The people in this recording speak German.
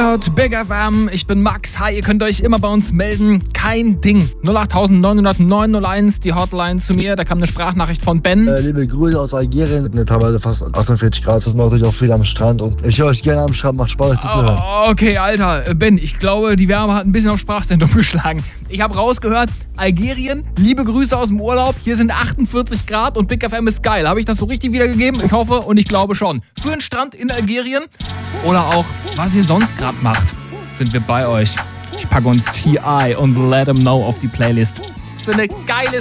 hört Big FM, ich bin Max. Hi, ihr könnt euch immer bei uns melden. Kein Ding. 08900 die Hotline zu mir. Da kam eine Sprachnachricht von Ben. Liebe Grüße aus Algerien. Teilweise fast 48 Grad. Das macht euch auch viel am Strand. Und ich höre euch gerne am Strand. Macht Spaß, euch zuzuhören. Okay, Alter. Ben, ich glaube, die Wärme hat ein bisschen auf Sprachzentrum geschlagen. Ich habe rausgehört, Algerien, liebe Grüße aus dem Urlaub. Hier sind 48 Grad und Big FM ist geil. Habe ich das so richtig wiedergegeben? Ich hoffe und ich glaube schon. Für einen Strand in Algerien oder auch, was ihr sonst gerade macht, sind wir bei euch. Ich packe uns T.I. und Let 'Em Know auf die Playlist. Für eine geile